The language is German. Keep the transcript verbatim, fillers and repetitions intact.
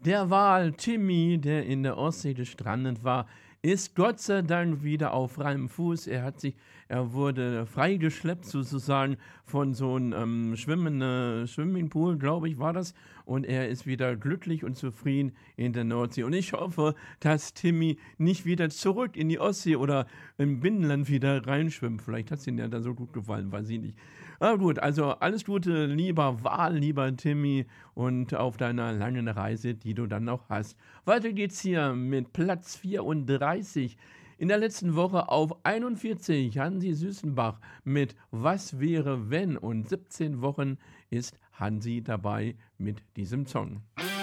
Der Wal Timmy, der in der Ostsee gestrandet war, ist Gott sei Dank wieder auf freiem Fuß. Er hat sich, er wurde freigeschleppt sozusagen von so einem ähm, schwimmenden Swimmingpool, glaube ich, war das. Und er ist wieder glücklich und zufrieden in der Nordsee. Und ich hoffe, dass Timmy nicht wieder zurück in die Ostsee oder im Binnenland wieder reinschwimmt. Vielleicht hat es ihm ja da so gut gefallen, weiß ich nicht. Aber gut, also alles Gute, lieber Wal, lieber Timmy, und auf deiner langen Reise, die du dann noch hast. Weiter geht's hier mit Platz vierunddreißig. In der letzten Woche auf einundvierzig Hansi Süßenbach mit Was wäre wenn, und siebzehn Wochen ist Hansi dabei mit diesem Song.